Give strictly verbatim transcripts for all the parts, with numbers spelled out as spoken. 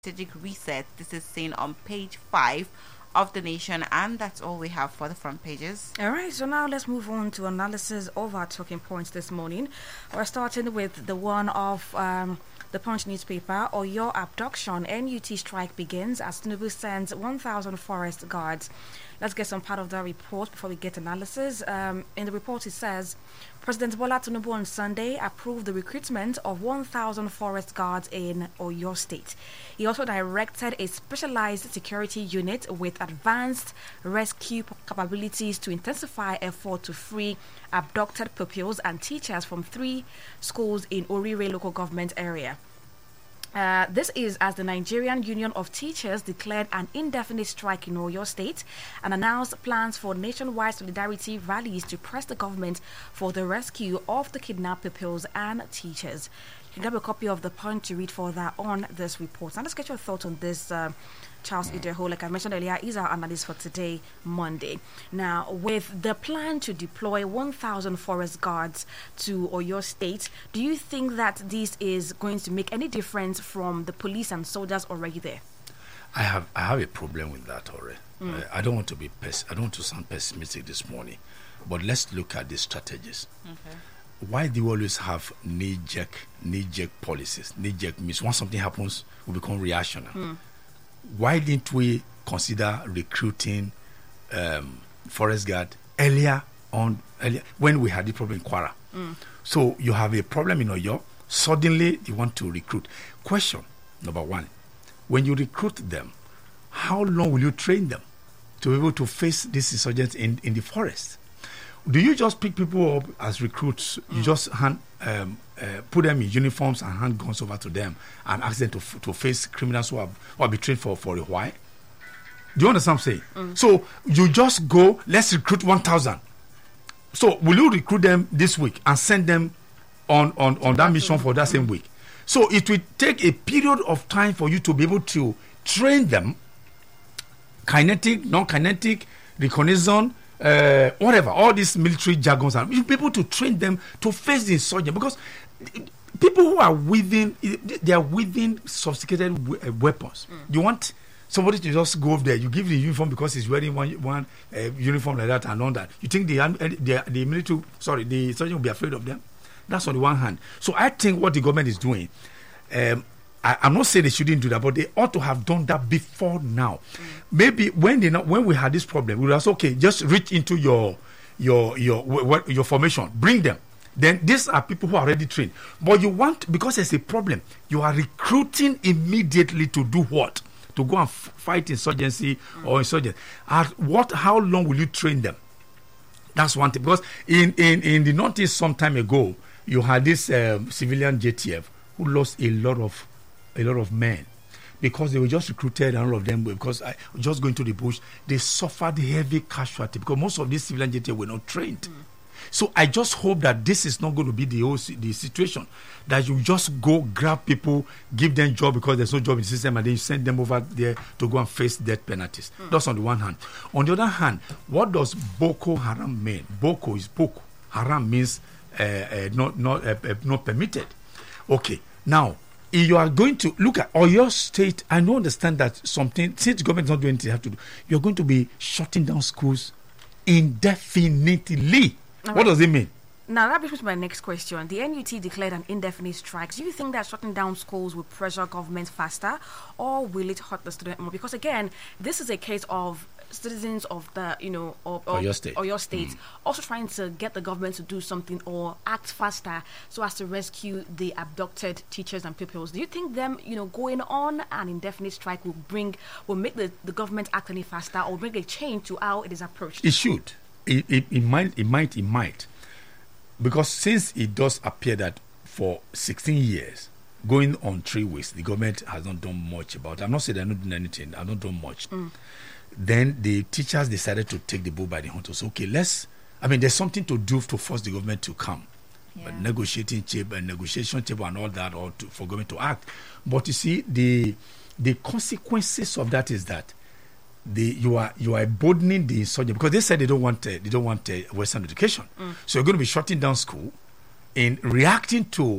strategic reset. This is seen on page five of The Nation, and that's all we have for the front pages. All right, so now let's move on to analysis of our talking points this morning. We're starting with the one of um, the Punch newspaper. Oyo abduction, N U T strike begins as Tinubu sends one thousand forest guards. Let's get some part of that report before we get analysis. Um, in the report, it says President Bola Tinubu on Sunday approved the recruitment of one thousand forest guards in Oyo State. He also directed a specialized security unit with advanced rescue capabilities to intensify effort to free abducted pupils and teachers from three schools in Orire local government area. Uh, this is as the Nigerian Union of Teachers declared an indefinite strike in Oyo State and announced plans for nationwide solidarity rallies to press the government for the rescue of the kidnapped pupils and teachers. You can grab a copy of the Punch to read further on this report. Now let's get your thoughts on this. Uh, Charles Idaho, like I mentioned earlier, is our analyst for today, Monday. Now, with the plan to deploy one thousand forest guards to Oyo State, do you think that this is going to make any difference from the police and soldiers already there? I have I have a problem with that already. Mm. Uh, I don't want to be pes- I don't want to sound pessimistic this morning, but let's look at the strategies. Okay. Why do we always have knee-jerk, knee-jerk policies? Knee-jerk means once something happens, we become reactionary. Mm. Why didn't we consider recruiting um, forest guard earlier on, earlier, when we had the problem in Kwara? Mm. So you have a problem in Oyo, suddenly you want to recruit. Question number one, when you recruit them, how long will you train them to be able to face these insurgents in, in the forest? Do you just pick people up as recruits? Mm. You just hand, um, uh, put them in uniforms and hand guns over to them and ask them to f- to face criminals who have, who have been trained for, for a while? Do you understand what I'm saying? Mm. So you just go, let's recruit one thousand. So will you recruit them this week and send them on, on, on that mission for that same week? So it will take a period of time for you to be able to train them, kinetic, non-kinetic, reconnaissance, Uh, whatever, all these military jargons, and you be able to train them to face the insurgent, because people who are within, they are within sophisticated w- uh, weapons. Mm. You want somebody to just go over there, you give the uniform because he's wearing one one uh, uniform like that and all that. You think the, the the military, sorry, the insurgent will be afraid of them? That's on the one hand. So I think what the government is doing, um, I, I'm not saying they shouldn't do that, but they ought to have done that before now. Mm. Maybe when they not, when we had this problem, we were like, okay, just reach into your your your what, your formation, bring them. Then these are people who are already trained. But you want, because there's a problem, you are recruiting immediately to do what? To go and f- fight insurgency mm. or insurgent. At what? How long will you train them? That's one thing. Because in in in the Northeast some time ago, you had this um, civilian J T F who lost a lot of a lot of men because they were just recruited, and all of them, because I just going to the bush, they suffered heavy casualty because most of these civilian J T F were not trained. Mm. So I just hope that this is not going to be the whole, the situation, that you just go grab people, give them job because there's no job in the system, and then you send them over there to go and face death penalties. Mm. That's on the one hand. On the other hand, what does Boko Haram mean? Boko is Boko. Haram means uh, uh, not not uh, uh, not permitted. Okay, now, if you are going to look at Oyo State, I don't understand that something, since the government is not doing anything, have to do, you're going to be shutting down schools indefinitely. All what right. does it mean? Now, that brings me to my next question. The N U T declared an indefinite strike. Do you think that shutting down schools will pressure government faster, or will it hurt the student more? Because, again, this is a case of citizens of the, you know, of, of Oyo State, Oyo State mm. also trying to get the government to do something or act faster so as to rescue the abducted teachers and pupils. Do you think them, you know, going on an indefinite strike will bring, will make the, the government act any faster, or bring a change to how it is approached? It should. It, it, it might, it might, it might. Because since it does appear that for sixteen years, going on three weeks, the government has not done much about it. I'm not saying they're not doing anything. I've not done much. Mm. Then the teachers decided to take the bull by the horns. Okay, let's, I mean, there's something to do to force the government to come. Yeah. But negotiating table and negotiation table and all that, or to, for government to act. But you see, the the consequences of that is that the you are you are burdening the insurgent, because they said they don't want uh, they don't want uh, Western education. Mm. So you're going to be shutting down school in reacting to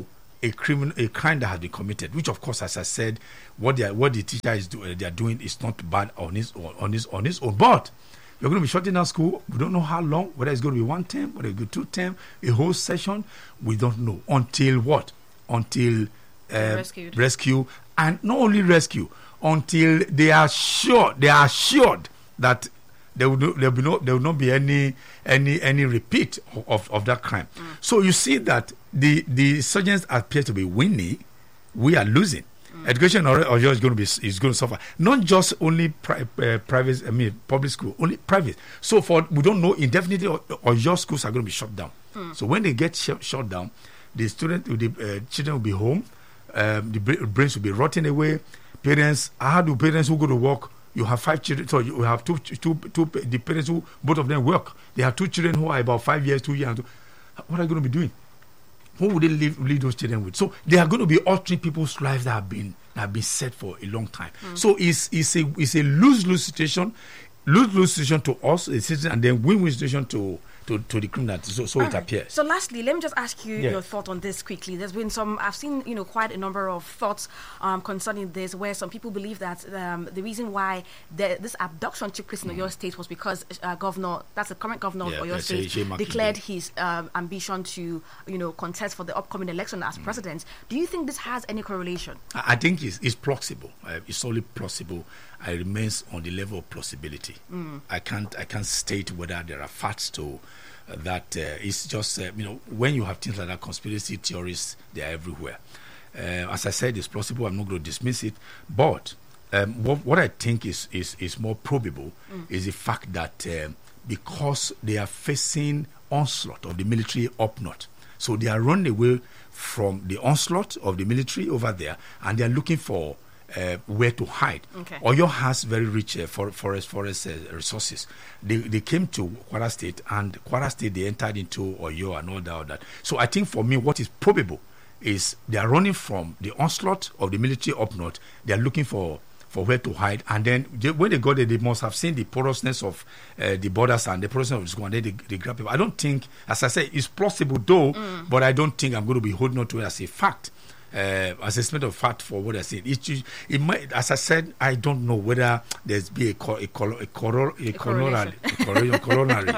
a criminal, a crime that has been committed, which of course, as I said, what they are, what the teacher is doing, they are doing is not bad on his own, on his on his own. But you're going to be shutting down school. We don't know how long, whether it's going to be one term, whether it's going to be two term, a whole session. We don't know until what? Until uh, Rescued. rescue, and not only rescue, until they are sure, they are assured that there will no, there will be no, there will not be any any any repeat of, of, of that crime. Mm. So you see that the the surgeons appear to be winning, we are losing. Mm. Education or, or is going to be is going to suffer. Not just only pri- uh, private, I mean public school, only private. So for we don't know indefinitely, or, or your schools are going to be shut down. Mm. So when they get sh- shut down, the student, the uh, children will be home, um, the brains will be rotting away. Parents, how do parents who go to work? You have five children, so you have two, two, two, the parents who, both of them work. They have two children who are about five years, two years. Two, what are you going to be doing? Who would they leave, leave those children with? So they are going to be altering people's lives that have been that have been set for a long time. Mm. So it's, it's, a, it's a lose-lose situation, lose-lose situation to us, a citizen, and then win-win situation to to, to the criminal. So, so it right. appears. So lastly, let me just ask you yeah. your thought on this quickly. There's been some, I've seen, you know, quite a number of thoughts um, concerning this, where some people believe that um, the reason why the, this abduction took place in mm. Oyo State was because uh, governor, that's the current governor yeah, of Oyo State, Seyi declared his um, ambition to, you know, contest for the upcoming election as mm. president. Do you think this has any correlation? I, I think it's, it's plausible. Uh, it's only plausible. It remains on the level of plausibility. Mm. I can't I can't state whether there are facts to uh, that. Uh, it's just uh, you know, when you have things like that, conspiracy theories, they are everywhere. Uh, as I said, it's plausible. I'm not going to dismiss it, but um, what, what I think is is is more probable mm. is the fact that uh, because they are facing onslaught of the military up north, so they are running away from the onslaught of the military over there, and they are looking for Uh, where to hide. Okay. Oyo has very rich uh, for, forest forest uh, resources. They they came to Kwara State, and Kwara State they entered into Oyo and all that, all that. So I think for me, what is probable is they are running from the onslaught of the military up north. They are looking for for where to hide, and then they, when they got there, they must have seen the porousness of uh, the borders and the porousness of the school, and then they, they grab people. I don't think, as I say, it's plausible though, mm. but I don't think I'm going to be holding on to it as a fact. Uh, assessment of fact for what I said. It, it might, as I said, I don't know whether there's be a cor- a cor- a cor- a corollary, a cor- corollary,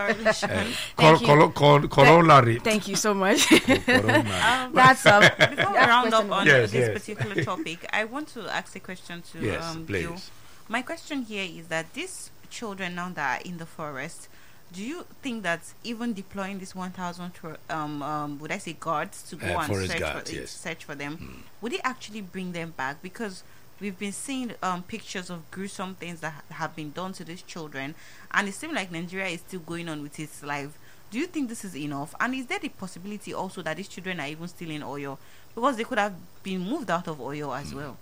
uh, corollary. Thank you so much. um, That's um, before we round up on yes, this yes. particular topic, I want to ask a question to yes, um, please. you. My question here is that these children now that are in the forest, do you think that even deploying this one thousand, um, um, would I say guards to go Uh, and forest search, guards, for, yes. search for them, Mm. would it actually bring them back? Because we've been seeing um, pictures of gruesome things that ha- have been done to these children, and it seems like Nigeria is still going on with its life. Do you think this is enough? And is there the possibility also that these children are even still in Oyo? Because they could have been moved out of Oyo as mm. well.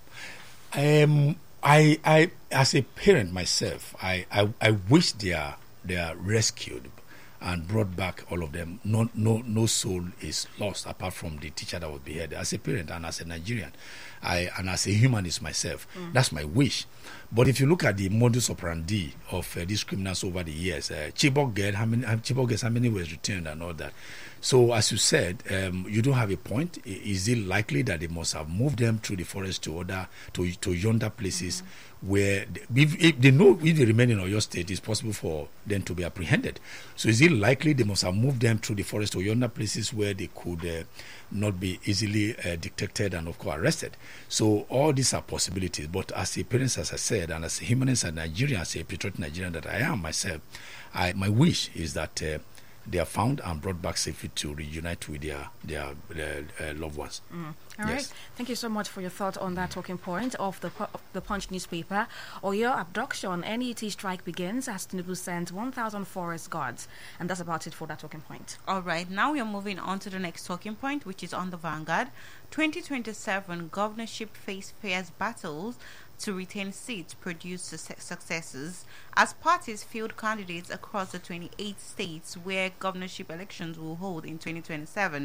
Um, I, I, as a parent myself, I, I, I wish they are they are rescued and brought back, all of them. No, no, no soul is lost apart from the teacher that was beheaded. As a parent and as a Nigerian, I and as a humanist myself, mm. that's my wish. But if you look at the modus operandi of uh, these criminals over the years, uh, Chibok girl, how many? Chibok girls, how many was returned and all that. So, as you said, um, you don't have a point. Is it likely that they must have moved them through the forest to other, to to yonder places mm-hmm. where they, if, if they know if they remain in Oyo State, it's possible for them to be apprehended. So, is it likely they must have moved them through the forest to yonder places where they could uh, not be easily uh, detected and, of course, arrested? So, all these are possibilities. But as a parent, as I said, and as a humanist and Nigerian, as a patriotic Nigerian that I am myself, I, my wish is that uh, they are found and brought back safely to reunite with their their, their uh, loved ones. Mm. All yes. right. Thank you so much for your thought on that talking point of the of the Punch newspaper. Oyo abduction, N E T strike begins as Tinubu sends one thousand forest guards. And that's about it for that talking point. All right. Now we are moving on to the next talking point, which is on the Vanguard. twenty twenty-seven governorship face fierce battles to retain seats produce su- successes as parties field candidates across the twenty-eight states where governorship elections will hold in twenty twenty-seven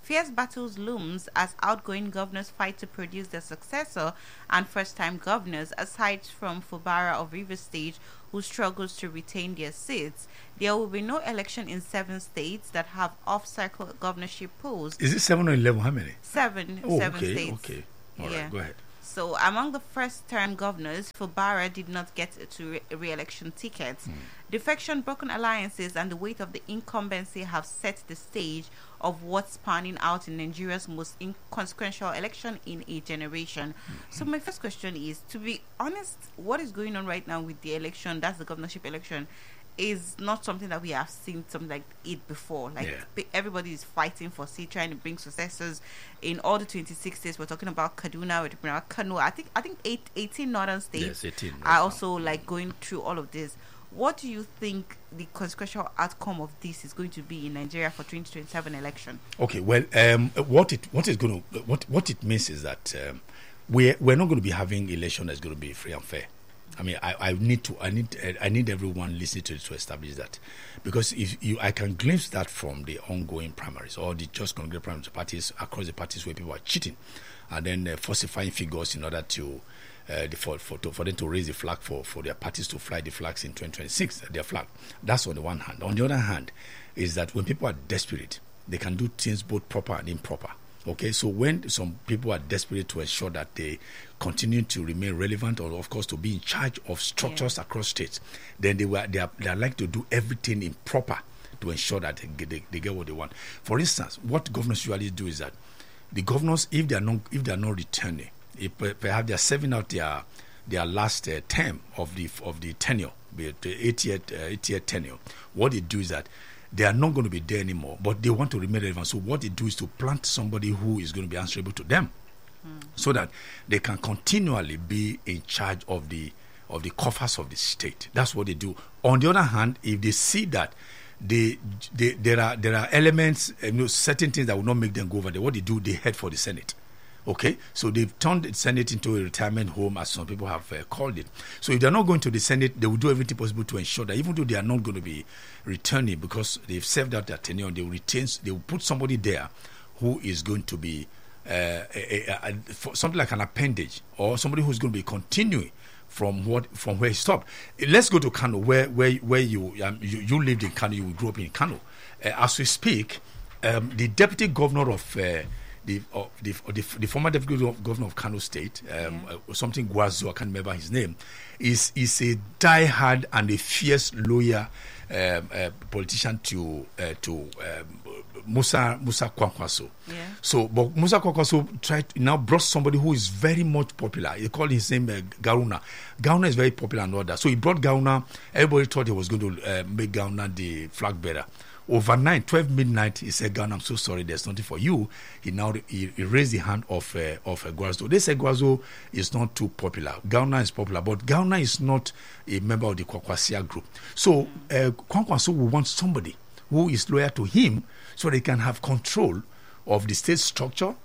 Fierce battles looms as outgoing governors fight to produce their successor and first-time governors, aside from Fubara of Rivers State, who struggles to retain their seats. There will be no election in seven states that have off-cycle governorship polls. Is it seven or eleven? How many? Seven. Oh, seven okay, states. okay. All Yeah. right, go ahead. So, among the first-term governors, Fubara did not get to re- re-election tickets. Mm. Defection, broken alliances, and the weight of the incumbency have set the stage of what's panning out in Nigeria's most inconsequential election in a generation. Mm-hmm. So, my first question is, to be honest, what is going on right now with the election, that's the governorship election, is not something that we have seen something like it before. Like Yeah. pe- everybody is fighting for seat, trying to bring successors in all the twenty-six states. We're talking about Kaduna, we're talking about Kano. I think I think eight, eighteen northern states Yes, eighteen right are now. also like going through all of this. What do you think the consequential outcome of this is going to be in Nigeria for twenty twenty-seven election? Okay, well, um, what it what is going to what what it means is that um, we're we're not going to be having election that's going to be free and fair. I mean, I, I need to I need uh, I need everyone listening to it to establish that, because if you I can glimpse that from the ongoing primaries or the just congressional primaries parties across the parties where people are cheating, and then uh, falsifying figures in order to. Uh, the, for, for, to, for them to raise the flag for, for their parties to fly the flags in twenty twenty-six, their flag. That's on the one hand. On the other hand, is that when people are desperate, they can do things both proper and improper. Okay, so when some people are desperate to ensure that they continue to remain relevant, or of course to be in charge of structures yeah. across states, then they were they are, they are like to do everything improper to ensure that they get, they, they get what they want. For instance, what governors usually do is that the governors, if they are not if they are not returning, if perhaps they are serving out their their last uh, term of the of the tenure, the eight-year uh, eight-year tenure, what they do is that they are not going to be there anymore, but they want to remain relevant. So what they do is to plant somebody who is going to be answerable to them, mm. so that they can continually be in charge of the of the coffers of the state. That's what they do. On the other hand, if they see that they, they there are there are elements, you know, certain things that will not make them go over there, what they do, they head for the Senate. Okay, so they've turned the Senate into a retirement home, as some people have uh, called it. So if they're not going to the Senate, they will do everything possible to ensure that even though they are not going to be returning because they've served out their tenure, they will retain, they will put somebody there who is going to be uh, a, a, a, for something like an appendage, or somebody who's going to be continuing from what from where he stopped. Let's go to Kano, where where where you um, you, you lived in Kano, you grew up in Kano. Uh, as we speak, um, the deputy governor of uh, The, uh, the, the the former deputy governor of Kano State, um, yeah. uh, something Guazo, I can't remember his name, is is a diehard and a fierce loyal um, uh, politician to uh, to um, Musa Musa Kwankwaso. Yeah. So, but Musa Kwankwaso tried to, now brought somebody who is very much popular. He called his name uh, Garuna. Garuna is very popular and all that. So he brought Garuna. Everybody thought he was going to uh, make Garuna the flag bearer. Overnight, twelve midnight, he said, "Ghana, I'm so sorry, there's nothing for you." He now he, he raised the hand of uh, of uh, Guazo. They said Guazo is not too popular. Ghana is popular, but Ghana is not a member of the Kwakwasia group. So uh, Kwankwaso will want somebody who is loyal to him, so they can have control of the state structure,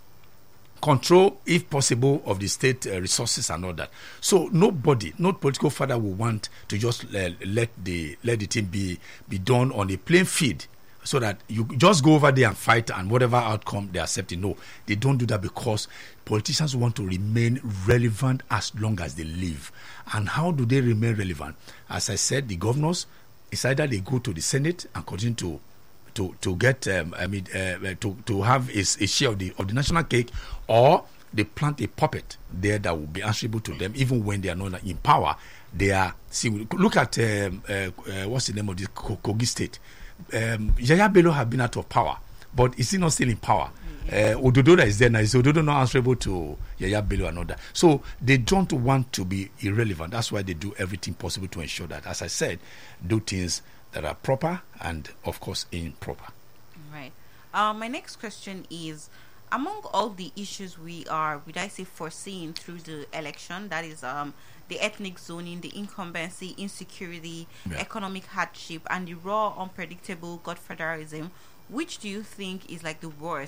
control, if possible, of the state uh, resources and all that. So nobody, no political father will want to just uh, let the let the thing be be done on a plain field, so that you just go over there and fight, and whatever outcome they accept. No, they don't do that, because politicians want to remain relevant as long as they live. And how do they remain relevant? As I said, the governors, it's either they go to the Senate and continue to to to get um, I mean uh, to to have a, a share of the of the national cake, or they plant a puppet there that will be answerable to them even when they are not in power. They are see look at um, uh, uh, what's the name of the Kogi State. Um, Yaya Bello have been out of power, but is he not still in power? Uh, Ododo is there now. Is Ododo not answerable to Yaya Bello and all that? So they don't want to be irrelevant. That's why they do everything possible to ensure that, as I said, do things that are proper and, of course, improper. Right. Uh, my next question is, among all the issues we are, would I say, foreseeing through the election, that is um, the ethnic zoning, the incumbency, insecurity, yeah. economic hardship, and the raw, unpredictable godfatherism, which do you think is like the worst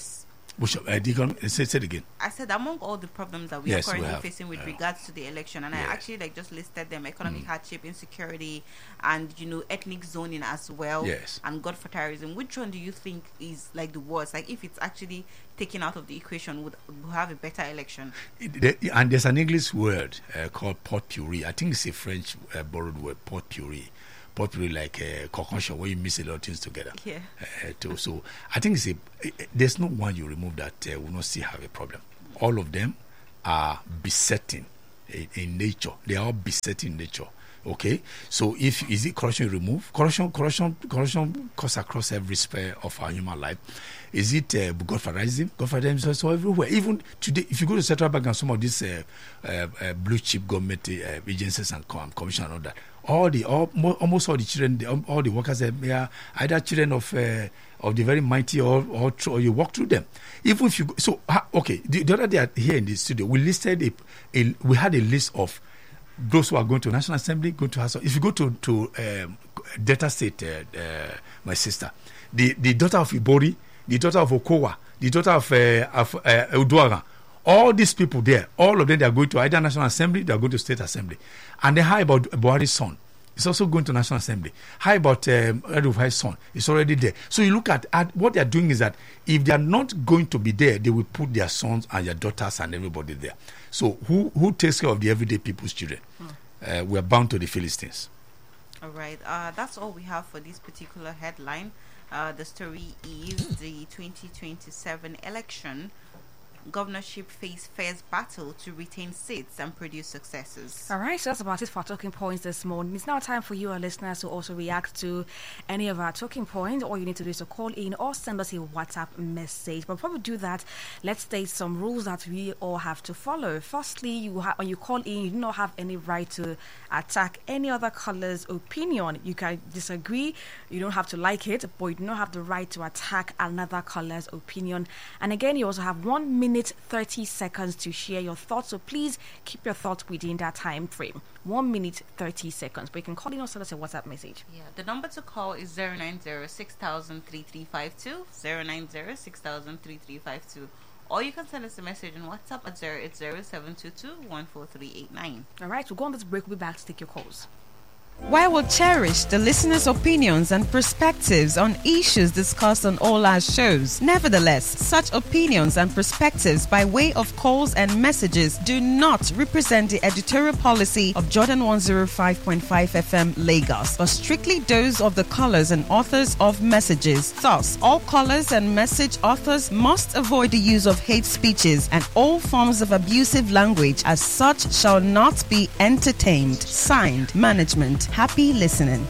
Which, uh, do you come, say, say it again. I said among all the problems that we Yes, are we currently have. facing with Yeah. regards to the election, and Yes. I actually like just listed them: economic hardship, insecurity, and you know ethnic zoning as well. Yes. And God for terrorism. Which one do you think is like the worst? Like if it's actually taken out of the equation, would would have a better election? It- the- and there's an English word uh, called potpourri. I think it's a French uh, borrowed word, potpourri. Potpourri, like uh, concoction, where you mix a lot of things together. Yeah. Uh, to, so I think it's a, there's no one you remove that uh, will not still have a problem. All of them are besetting in, in nature. They are all besetting nature. Okay, so if is it corruption remove corruption, corruption, corruption cuts across every sphere of our human life. Is it uh, godfatherism? Godfatherism is also everywhere. Even today, if you go to Central Bank and some of these uh, uh, uh, blue chip government uh, agencies and com- commission and all that, all the all, mo- almost all the children, the, all the workers, they are either children of uh, of the very mighty or or, tr- or you walk through them. Even if you go, so uh, okay, the, the other day here in the studio, we listed a, a we had a list of those who are going to National Assembly, going to House. If you go to to um, Delta State, uh, uh, my sister, the, the daughter of Ibori, the daughter of Okowa, the daughter of, uh, of uh, Uduaga, all these people there, all of them, they are going to either National Assembly, they are going to State Assembly. And then how about Buhari's son? It's also going to National Assembly. How about um, Erufai's son? It's already there. So you look at, at what they are doing is that if they are not going to be there, they will put their sons and their daughters and everybody there. So who who takes care of the everyday people's children? Mm. Uh, we are bound to the Philistines. All right. Uh, that's all we have for this particular headline. Uh, the story is the twenty twenty-seven election. Governorship face fierce battle to retain seats and produce successes. All right, so that's about it for our talking points this morning. It's now time for you, our listeners, to also react to any of our talking points. All you need to do is to call in or send us a WhatsApp message. But before we do that, let's state some rules that we all have to follow. Firstly, you ha- when you call in, you do not have any right to attack any other caller's opinion. You can disagree, you don't have to like it, but you do not have the right to attack another caller's opinion. And again, you also have one minute thirty seconds to share your thoughts, so please keep your thoughts within that time frame. One minute thirty seconds. But you can call in or send us a WhatsApp message. Yeah, the number to call is zero nine zero six thousand three three five two, zero nine zero six thousand three three five two, or you can send us a message on WhatsApp at zero eight zero seven two two one four three eight nine. All right, we'll go on this break. We'll be back to take your calls. While we'll cherish the listeners' opinions and perspectives on issues discussed on all our shows, nevertheless, such opinions and perspectives by way of calls and messages do not represent the editorial policy of Jordan one oh five point five F M Lagos, but strictly those of the callers and authors of messages. Thus, all callers and message authors must avoid the use of hate speeches and all forms of abusive language, as such shall not be entertained. Signed, Management. Happy listening.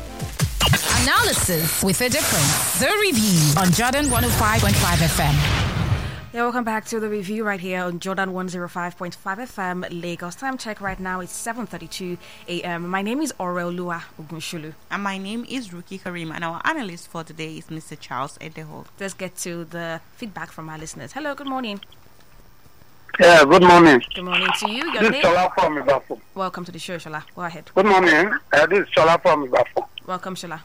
Analysis with a difference. The Review on Jordan one oh five point five F M. Yeah, welcome back to the review right here on Jordan one oh five point five F M Lagos. Time check right now is seven thirty-two a.m. My name is Orel Lua Ogunshulu. And my name is Ruki Karim, and our analyst for today is Mister Charles Edeho. Let's get to the feedback from our listeners. Hello, good morning. Yeah, good morning. Good morning to you. Your This name? is Shola from Ibafu. Welcome to the show, Shola. Go ahead. Good morning. Uh, this is Shola from Ibafu. Welcome, Shola.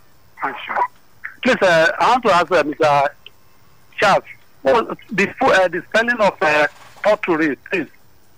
Please, uh, I want to ask uh, Mister Charles, what the, uh, the spelling of uh, potpourri, please.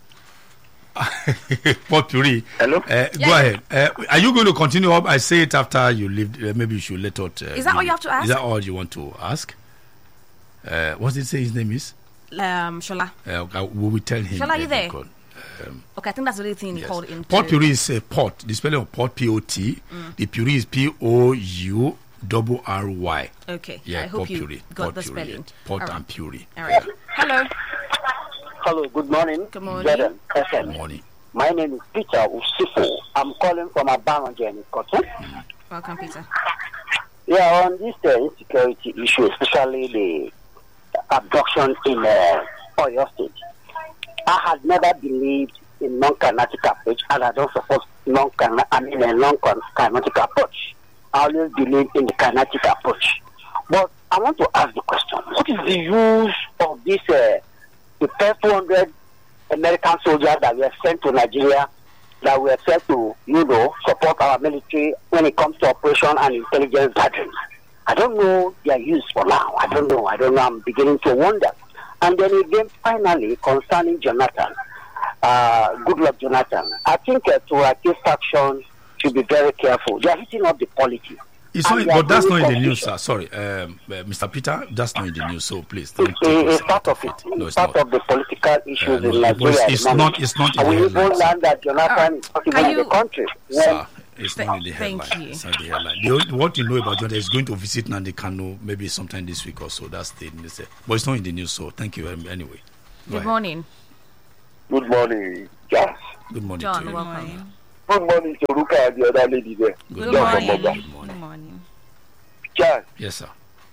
Potpourri. Hello? Uh, Yeah. Go ahead. Uh, are you going to continue up? I say it after you leave. Uh, maybe you should let out. Uh, Is that all you have to ask? Is that all you want to ask? Uh, what did he say his name is? Um, Shola. Uh, okay, we will tell him. Shola, are you uh, there? call. Um, Okay, I think that's the only thing you yes. called in. Potpourri is a pot. The spelling of pot, P O T. Mm. The puri is P O U double R Y. Okay. Yeah, I hope potpourri. you got the Potpourri, spelling. yeah. Pot All right. and puri. All right. Hello. Hello, good morning. Good morning. Jordan, Good morning. my name is Peter Usifo. I'm calling from Abanganje in Kotu. Welcome, Peter. Yeah, on this uh, insecurity issue, especially the abduction in uh, Oyo State, I had never believed in non-kinetic approach, and I don't support non-kinetic, I mean a non-kinetic approach. I always believe in the kinetic approach. But I want to ask the question: what is the use of this? Uh, the first two hundred American soldiers that were sent to Nigeria, that were sent to, you know, support our military when it comes to operation and intelligence gathering. I don't know their use for now. I don't know. I don't know. I'm beginning to wonder. And then again, finally, concerning Jonathan, uh, good luck, Jonathan. I think uh, to take action should be very careful. They are hitting up the politics. It's not, but that's not in the news, sir. Sorry, um, uh, Mister Peter, that's not in the news. So please, don't it's, take it's us part out of of it. it. No, it's it's part not. of the political issues Uh, no, in Nigeria. it's, it's at the moment. not. It's not in And the we even headlines, learned that Jonathan Uh, is not can even in you- the country. sir. It's Th- not in the thank headline. you. It's not the headline. The, only- what you know about Jonathan is going to visit Nandi Kano maybe sometime this week or so. That's the news. But it's not in the news. So thank you very much. Anyway. Go Good ahead. morning, Good morning, Jazz. Good morning John. to you. Welcome. Morning. Good morning to Ruka and the other lady there. Good John from morning. Moba. Good morning. Good morning. Jazz, Yes, sir.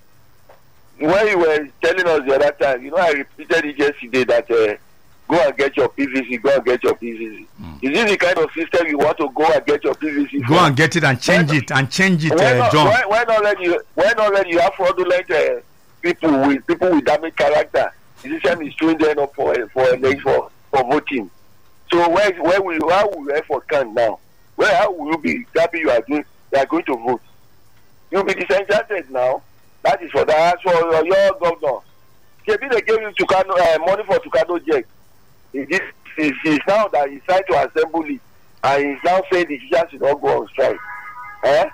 when you were telling us the other time, you know, I repeated it yesterday that uh, go and get your P V C, go and get your P V C. Mm. Is this the kind of system you want to go and get your P V C? Go and get it and change it and change it, when, uh, John. when, when already, when already you have fraudulent uh, people with people with damaged character, the system is showing them up for for for for voting. So where where will you, how will your effort count now? Where how will you be happy you are doing? You are going to vote. You'll be disenchanted now. That is for that. As for your, your governor, maybe they gave you Tukano, uh, money for Tukano Jet. It is is now that he's trying to assemble it, and he's now saying the teachers should not go on strike. Eh?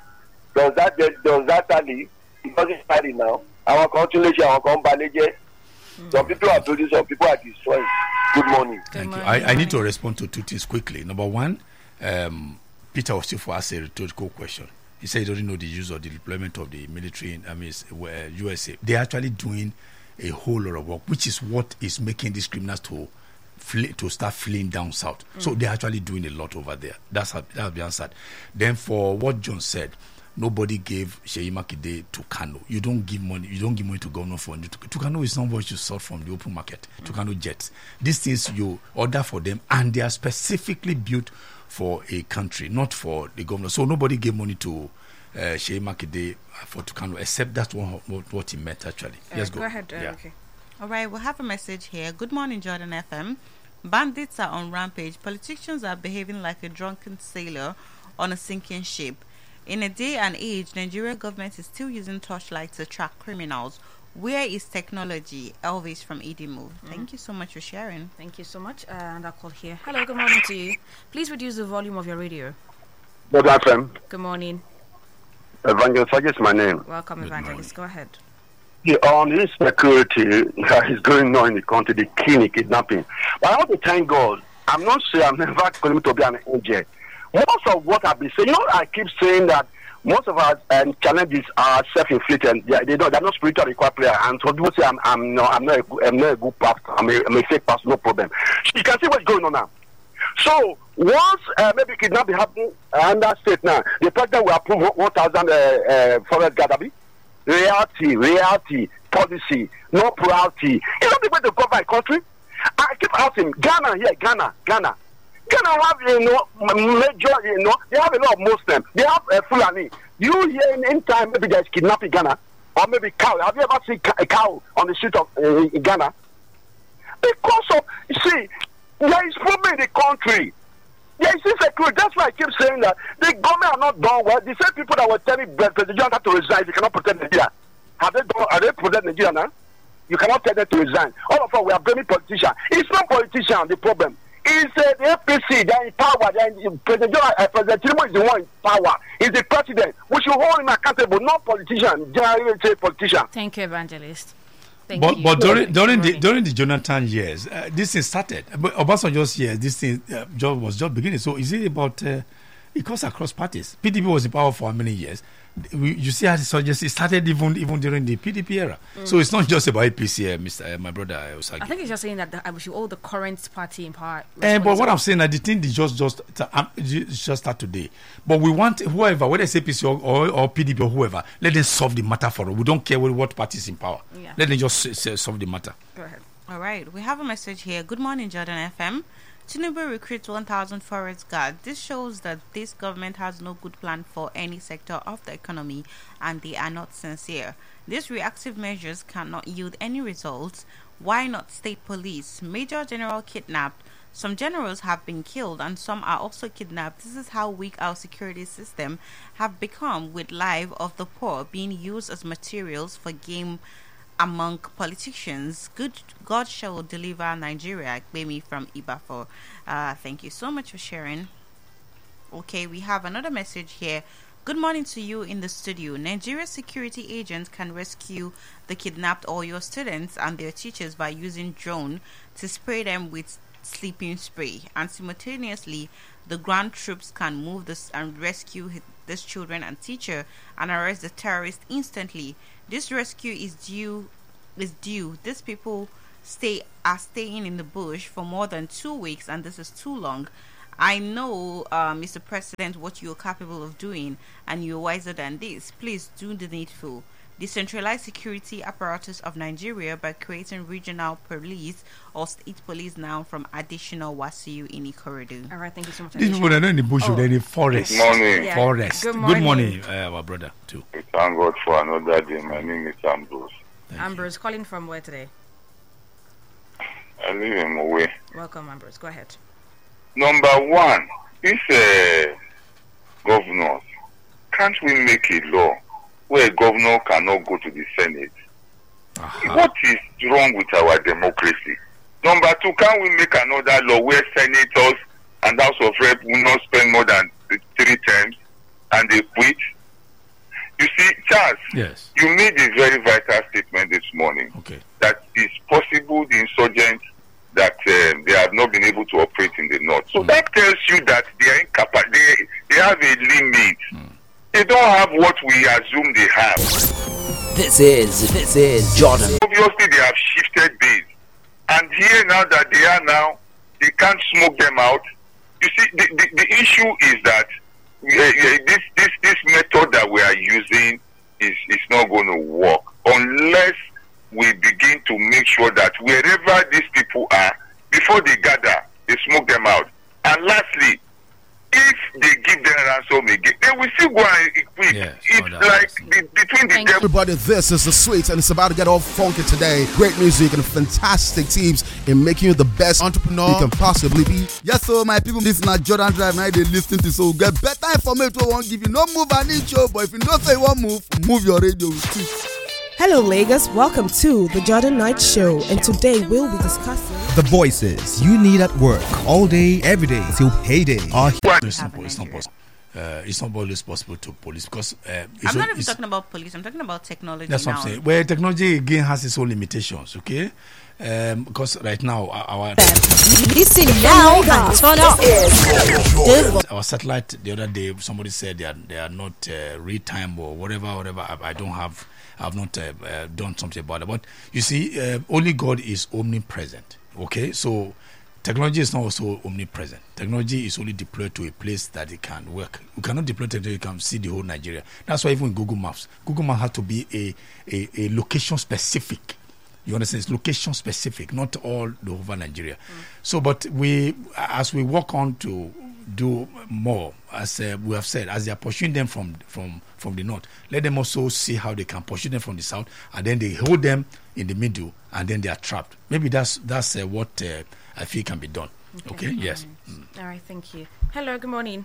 Does that does that tally? It doesn't tally now. Our congratulations, our company. Some people are building, some people are destroying. Good morning. Thank you. morning. I, I need to respond to two things quickly. Number one, um, Peter was still for asked a rhetorical question. He said he doesn't know the use or the deployment of the military in I mean, uh, U S A. They're actually doing a whole lot of work, which is what is making these criminals to flee, to start fleeing down south. Mm. So they're actually doing a lot over there. That's how that'll be answered. Then for what John said, nobody gave Sheyi Makinde to Kano. You don't give money. You don't give money to governor for to, to Kano is not what you sell from the open market. Mm. To Kano jets. These things you order for them, and they are specifically built for a country, not for the governor. So nobody gave money to uh, Sheyi Makinde for Tukano, except that's what, what, what he meant actually. Uh, Yes, go go. ahead. Uh, Yeah. Okay. All right, we'll have a message here. Good morning, Jordan F M. Bandits are on rampage. Politicians are behaving like a drunken sailor on a sinking ship. In a day and age, Nigeria government is still using torchlights to track criminals. Where is technology? Elvis from Edimu. Thank you so much for sharing. Thank you so much. Uh, and I'll call here. Hello. Good morning to you. Please reduce the volume of your radio. Good afternoon. Good morning. Evangelist, is my name. Welcome, Good Evangelist. Go ahead. The on insecurity that is going on in the country, the killing, kidnapping. But I want to thank God. I'm not saying I'm never going to be an angel. Most of what I've been saying, you know, I keep saying that most of our um, challenges are self-inflicted. They, they don't, they're not spiritual required prayer. And so people say I'm, I'm, not, I'm, not a, good- I'm not a good pastor. I'm a, I'm a fake pastor, no problem. You can see what's going on now. So once uh, maybe kidnapping happen uh, under state now, the president will approve one thousand uh, uh, forest gatherby. Reality, reality, policy, no priority. You know the way to govern a country? I keep asking, Ghana here, Ghana, Ghana. Ghana have, you know, m- major, you know, they have a lot of Muslims. They have uh, Fulani. You hear in, in time, maybe there's kidnapping Ghana, or maybe cow. Have you ever seen ca- a cow on the street of uh, in Ghana? Because of, you see, there is problem in the country. There is insecurity. That's why I keep saying that the government are not done well. The same people that were telling President Jonathan to resign, they cannot protect Nigeria. Have they done, are they protect Nigeria now? You cannot tell them to resign. All of us, we are blaming politicians. It's not politician the problem. It's uh, the A P C, they are in power. They are in, President Jonathan, uh, President Tinubu is the one in power. He's the president. We should hold him accountable, not politician. Generally say politician. Thank you, Evangelist. Thank But you. but during during the Morning. during the Jonathan years, uh, this thing started. But Obasanjo's years, this thing uh, just, was just beginning. So is it about? Uh, it goes across parties. P D P was in power for how many years? We, you see how the insurgency started even even during the P D P era. Mm. So it's not just about A P C, uh, Mister Uh, my brother uh, Osagi. I think it's just saying that the, I wish all the current party in power. Eh, but what I'm saying, I think they just just um, just start today. But we want whoever, whether it's A P C or, or, or P D P or whoever, let them solve the matter for us. We don't care what, what party is in power. Yeah. Let them just s- s- solve the matter. Go ahead. All right, we have a message here. Good morning, Jordan F M. Tinubu recruits one thousand forest guards. This shows that this government has no good plan for any sector of the economy, and they are not sincere. These reactive measures cannot yield any results. Why not state police? Major general kidnapped. Some generals have been killed, and some are also kidnapped. This is how weak our security system have become, with lives of the poor being used as materials for game among politicians. Good God shall deliver Nigeria. Gbemi from Ibafo. Uh, thank you so much for sharing. Okay, we have another message here. Good morning to you in the studio. Nigeria's security agents can rescue the kidnapped Oyo students and their teachers by using drone to spray them with sleeping spray, and simultaneously the ground troops can move this and rescue this children and teacher and arrest the terrorist instantly. This rescue is due is due. These people stay are staying in the bush for more than two weeks, and this is too long. I know, uh, Mister President, what you're capable of doing, and you're wiser than this. Please do the needful. Decentralize security apparatus of Nigeria by creating regional police or state police now from additional Wasiu in Ikorodu. All right, thank you so much. These people are not in the bush, Oh. they're in the forest. Good morning. Yeah. Forest. Good Good morning. morning, uh, our brother, too. We thank God for another day. My name is Ambrose. Thank Ambrose, calling from where today? I live in Mowe. Welcome, Ambrose. Go ahead. Number one, these uh, governors, can't we make a law where a governor cannot go to the Senate? Uh-huh. What is wrong with our democracy? Number two, can we make another law where senators and House of Rep will not spend more than three terms and they quit? You see, Charles, Yes. you made a very vital statement this morning Okay. that it's possible the insurgents that uh, they have not been able to operate in the north. So Mm. that tells you that they are incapable. They, they have a limit. Mm. They don't have what we assume they have. This is this is Jordan. Obviously, they have shifted base. And here now that they are now, they can't smoke them out. You see, the, the, the issue is that uh, uh, this, this, this method that we are using is, is not going to work unless we begin to make sure that wherever these people are, before they gather, they smoke them out. And lastly, if they give them ransom again, they will still go and equip. Yes, it's oh, that like makes sense. the, between the Thank devil. Everybody, this is the Sweets, and it's about to get all funky today. Great music and fantastic teams in making you the best entrepreneur you can possibly be. Yes, so my people, this is not Jordan Drive. Now they listen to so get better information. Won't give you no move an inch, but if you don't say one move, move your radio too. Hello, Lagos. Welcome to the Jordan Knight Show, and today we'll be discussing the voices you need at work all day, every day till payday are here. It's not, it's not possible. Uh, it's not always possible to police because uh, it's I'm not a- even it's- talking about police. I'm talking about technology That's now. what I'm saying. Where technology again has its own limitations, okay? Um, because right now our Listen now and turn up. our satellite the other day somebody said they are they are not uh, real time or whatever whatever. I, I don't have I've not uh, uh, done something about it. But you see, uh, only God is omnipresent. Okay, so technology is not also omnipresent. Technology is only deployed to a place that it can work. We cannot deploy technology, you can see the whole Nigeria. That's why even in Google Maps, Google Maps has to be a, a, a location specific. You understand? It's location specific, not all the over Nigeria. Mm. So, but we, as we work on to do more, as uh, we have said, as they are pursuing them from from from the north, let them also see how they can pursue them from the south, and then they hold them in the middle, and then they are trapped. Maybe that's that's uh, what uh, I feel can be done. Okay? okay? Yes. Mm. All right. Thank you. Hello. Good morning.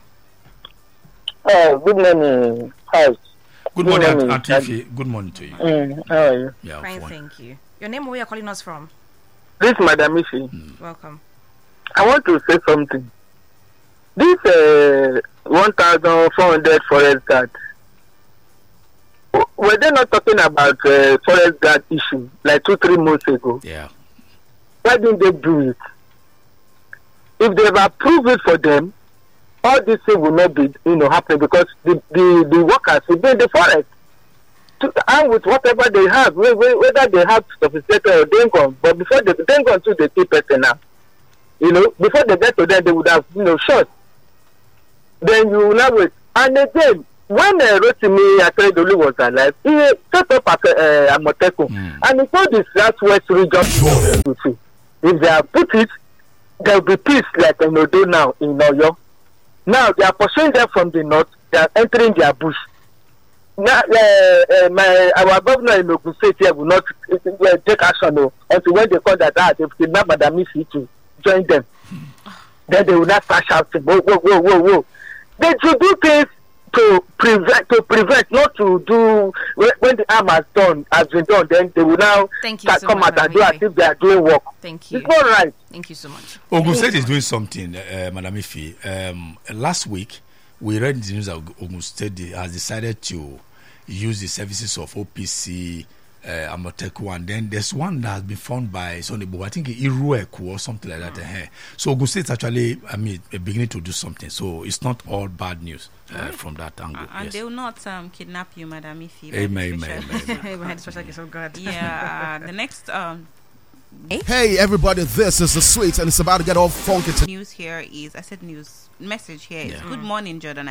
Uh, good morning. Hi. Good, good morning, morning. Aunt Tiffy. Good morning to you. Mm, how are you? Yeah, Fine, fine. thank you. Your name, where you're calling us from? This is Madam Ifi. Mm. Welcome. I want to say something. This uh, one thousand four hundred forest guard, were they not talking about uh, forest guard issue like two, three months ago? Yeah. Why didn't they do it? If they have approved it for them, all this thing will not be, you know, happening because the, the, the workers will be in the forest. And with whatever they have, whether they have sophisticated or dengon, but before the dengon too, they keep it now. You know, before they get to them, they would have, you know, shot. Then you will not wait. And again, when uh, Rotimi Akeredolu was alive, he set up a uh, Amotekun, mm. and he told the southwest region, sure. If they have put it, there will be peace like in Odo now in Oyo. Now they are pursuing them from the north. They are entering their bush. Now, uh, uh, my our governor in Ogun State here will not uh, take action no, until when they call that ah, they've kidnapped Madam Isi to join them. Then they will not start shouting, whoa, whoa, whoa, whoa, whoa. They should do things to prevent to prevent not to do when, when the harm has done has been done, then they will now Thank you start so come much, out and do as Madam if they are doing work. Thank you. It's not right. Thank you so much. Ogun State is doing something, uh, Madam Ife. Um, last week, we read in the news that Ogun State has decided to use the services of O P C, uh, Amoteku, and then there's one that has been found by Sonibo, I think Irueku or something like that. Mm. Uh, so Ogun State actually, I mean, beginning to do something. So it's not all bad news uh, right. from that angle. Uh, and yes. they will not um, kidnap you, Madam Ife. Amen, amen, amen. Especially so good. Yeah. Uh, the next. Um, Hey everybody, this is the Sweet and it's about to get all funky. News here is, I said news, message here is, yeah. good morning, Jordan.